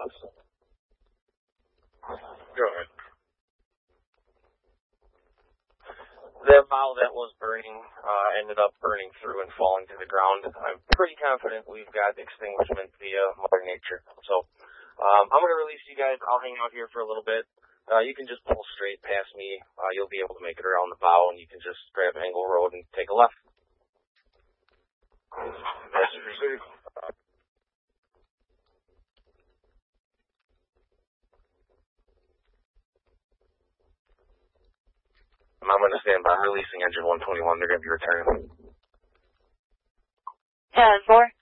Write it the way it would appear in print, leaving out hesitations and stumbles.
Go ahead. The bow that was burning ended up burning through and falling to the ground. I'm pretty confident we've got extinguishment via Mother Nature. So I'm going to release you guys. I'll hang out here for a little bit. You can just pull straight past me. You'll be able to make it around the bow, and you can just grab Angle Road and take a left. Message received. I'm going to stand by. Releasing engine 121. They're going to be returning. 10-4.